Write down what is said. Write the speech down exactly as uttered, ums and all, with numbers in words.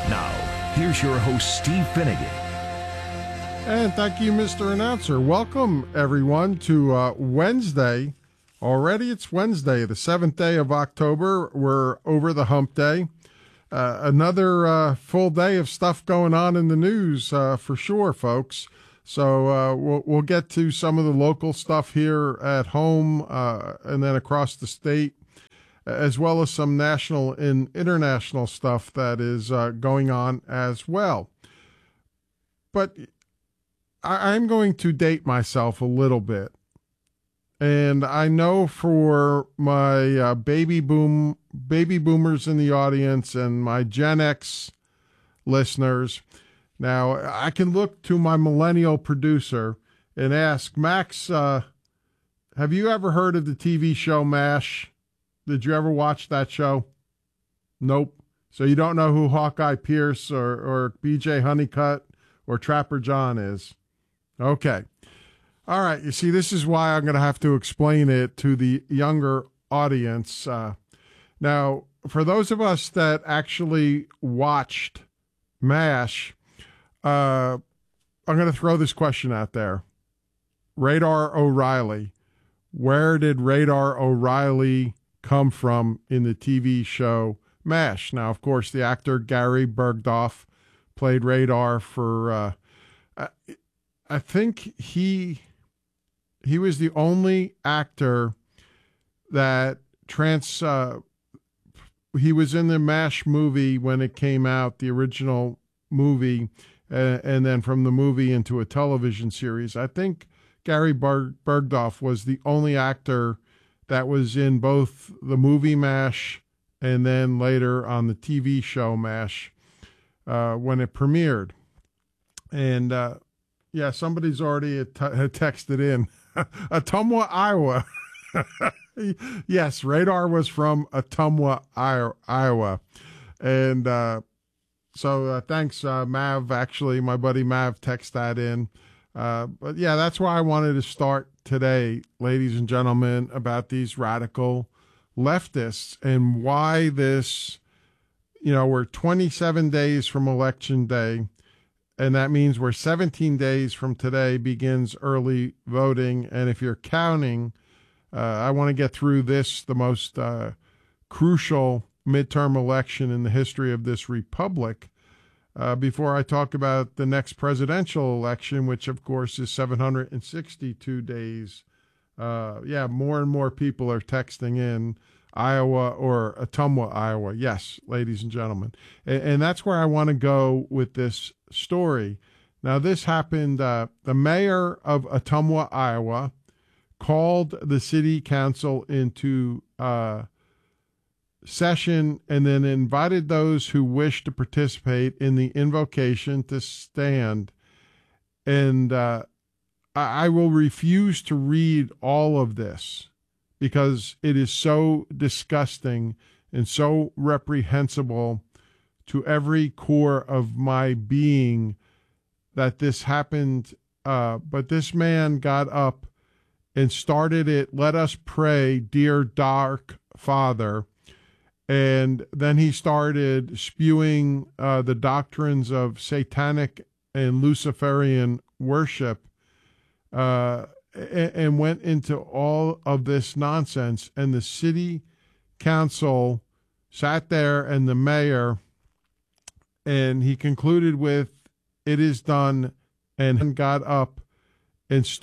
Now, here's your host, Steve Finnegan. And thank you, Mister Announcer. Welcome, everyone, to uh, Wednesday. Already it's Wednesday, the seventh day of October. We're over the hump day. Uh, another uh, full day of stuff going on in the news, uh, for sure, folks. So uh, we'll, we'll get to some of the local stuff here at home uh, and then across the state, as well as some national and international stuff that is uh, going on as well. But I, I'm going to date myself a little bit. And I know for my uh, baby boom, baby boomers in the audience and my Gen X listeners, now I can look to my millennial producer and ask, Max, uh, have you ever heard of the T V show MASH? Did you ever watch that show? Nope. So you don't know who Hawkeye Pierce or, or B J Honeycutt or Trapper John is? Okay. All right. You see, this is why I'm going to have to explain it to the younger audience. Uh, now, for those of us that actually watched MASH, uh, I'm going to throw this question out there. Radar O'Reilly. Where did Radar O'Reilly come from in the T V show MASH? Now, of course, the actor Gary Bergdorf played Radar for, uh, I, I think he... He was the only actor that trans. Uh, he was in the MASH movie when it came out, the original movie, uh, and then from the movie into a television series. I think Gary Berg- Bergdorf was the only actor that was in both the movie MASH and then later on the T V show MASH uh, when it premiered. And uh, yeah, somebody's already had, t- had texted in. Ottumwa, Iowa. Yes, Radar was from Ottumwa, Iowa. And uh, so uh, thanks, uh, Mav. Actually, my buddy Mav texted that in. Uh, but yeah, that's why I wanted to start today, ladies and gentlemen, about these radical leftists and why this, you know, we're twenty-seven days from Election Day. And that means we're seventeen days from today begins early voting. And if you're counting, uh, I want to get through this, the most uh, crucial midterm election in the history of this republic, uh, before I talk about the next presidential election, which, of course, is seven hundred sixty-two days. Uh, yeah, more and more people are texting in Iowa or Ottumwa, Iowa. Yes, ladies and gentlemen. And, and that's where I want to go with this story. Now, this happened, uh, the mayor of Ottumwa, Iowa, called the city council into uh, session and then invited those who wished to participate in the invocation to stand. And uh, I, I will refuse to read all of this because it is so disgusting and so reprehensible to every core of my being that this happened. Uh, but this man got up and started it, "Let us pray, dear dark Father." And then he started spewing uh, the doctrines of satanic and Luciferian worship, uh, and, and went into all of this nonsense. And the city council sat there and the mayor, and he concluded with, "It is done," and got up and